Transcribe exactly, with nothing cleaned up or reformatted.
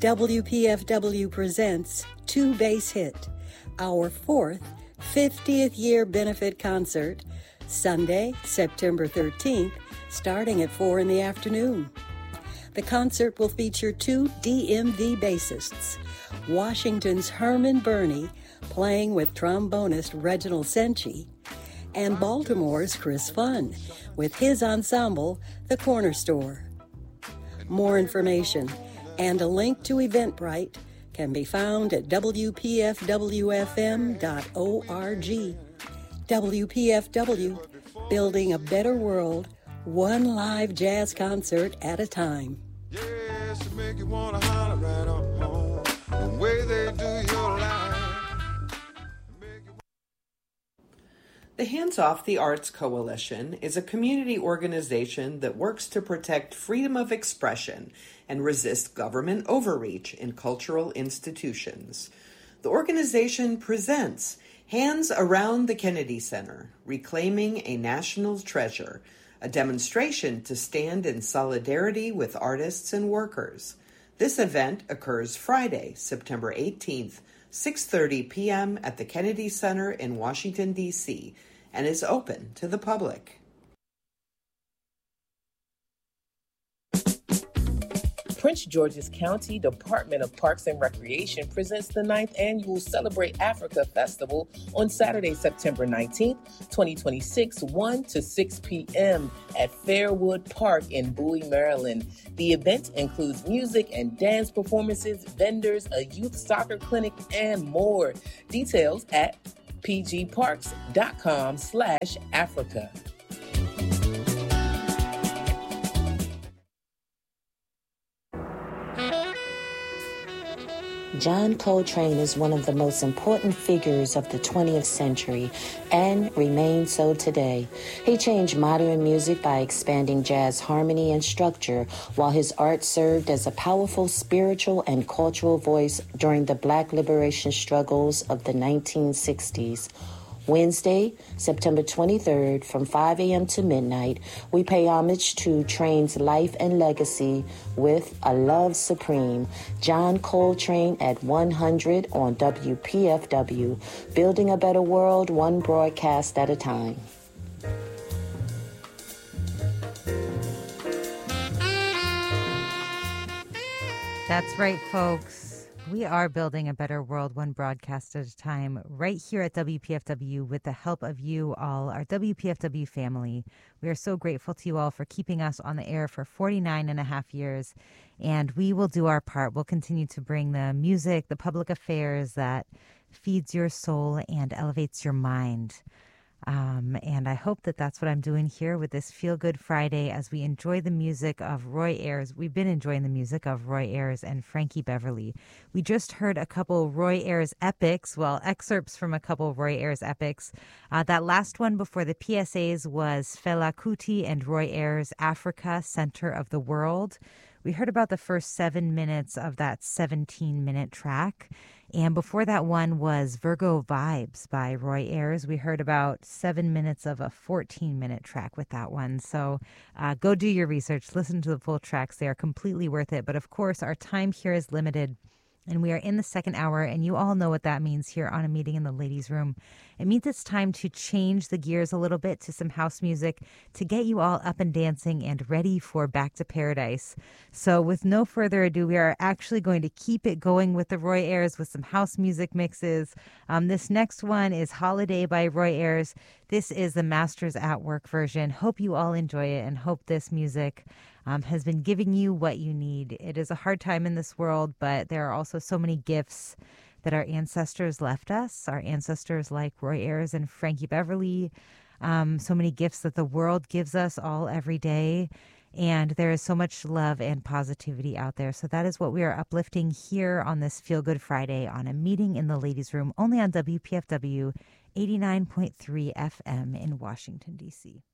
W P F W presents Two Base Hit, our fourth fiftieth year benefit concert, Sunday, September thirteenth, starting at four in the afternoon. The concert will feature two D M V bassists, Washington's Herman Burney playing with trombonist Reginald Senchi, and Baltimore's Chris Funn with his ensemble, The Corner Store. More information and a link to Eventbrite can be found at W P F W F M dot org. W P F W, building a better world, one live jazz concert at a time. Yes, to make you wanna holler right on home, the way they do your life. The Hands Off the Arts Coalition is a community organization that works to protect freedom of expression and resist government overreach in cultural institutions. The organization presents Hands Around the Kennedy Center, Reclaiming a National Treasure, a demonstration to stand in solidarity with artists and workers. This event occurs Friday, September eighteenth, six thirty p.m. at the Kennedy Center in Washington, D C, and is open to the public. Prince George's County Department of Parks and Recreation presents the ninth Annual Celebrate Africa Festival on Saturday, September nineteenth, twenty twenty-six, one to six p.m. at Fairwood Park in Bowie, Maryland. The event includes music and dance performances, vendors, a youth soccer clinic, and more. Details at pgparks.com slash Africa. John Coltrane is one of the most important figures of the twentieth century and remains so today. He changed modern music by expanding jazz harmony and structure, while his art served as a powerful spiritual and cultural voice during the Black liberation struggles of the nineteen sixties. Wednesday, September twenty-third, from five a.m. to midnight, we pay homage to Train's life and legacy with A Love Supreme, John Coltrane at one hundred on W P F W, building a better world, one broadcast at a time. That's right, folks. We are building a better world, one broadcast at a time, right here at W P F W with the help of you all, our W P F W family. We are so grateful to you all for keeping us on the air for forty-nine and a half years, and we will do our part. We'll continue to bring the music, the public affairs that feeds your soul and elevates your mind. Um, and I hope that that's what I'm doing here with this Feel Good Friday as we enjoy the music of Roy Ayers. We've been enjoying the music of Roy Ayers and Frankie Beverly. We just heard a couple Roy Ayers epics, well, excerpts from a couple Roy Ayers epics. Uh, that last one before the P S As was Fela Kuti and Roy Ayers' Africa, Center of the World. We heard about the first seven minutes of that seventeen-minute track. And before that one was Virgo Vibes by Roy Ayers. We heard about seven minutes of a fourteen-minute track with that one. So uh, go do your research. Listen to the full tracks. They are completely worth it. But of course, our time here is limited. And we are in the second hour, and you all know what that means here on A Meeting in the Ladies' Room. It means it's time to change the gears a little bit to some house music to get you all up and dancing and ready for Back to Paradise. So with no further ado, we are actually going to keep it going with the Roy Ayers with some house music mixes. Um, this next one is Holiday by Roy Ayers. This is the Masters at Work version. Hope you all enjoy it and hope this music Um, has been giving you what you need. It is a hard time in this world, but there are also so many gifts that our ancestors left us, our ancestors like Roy Ayers and Frankie Beverly, um, so many gifts that the world gives us all every day. And there is so much love and positivity out there. So that is what we are uplifting here on this Feel Good Friday on A Meeting in the Ladies' Room, only on W P F W eighty-nine point three F M in Washington, D C